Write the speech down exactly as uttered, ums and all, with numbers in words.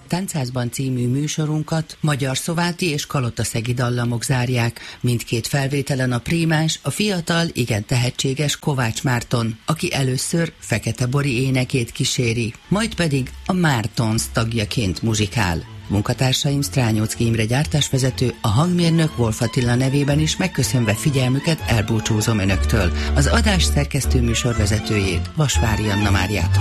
Tánchászban című műsorunkat magyar szováti és kalotaszegi dallamok zárják. Mindkét felvételen a prímás, a fiatal, igen tehetséges Kovács Márton, aki először Fekete Bori énekét kíséri, majd pedig a Mártons tagjaként muzsikál. Munkatársaim Strányóczky Imre gyártásvezető, a hangmérnök Wolf Attila nevében is megköszönve figyelmüket elbúcsúzom önöktől. Az adás szerkesztő műsorvezetőjét, Vasvári Anna Máriát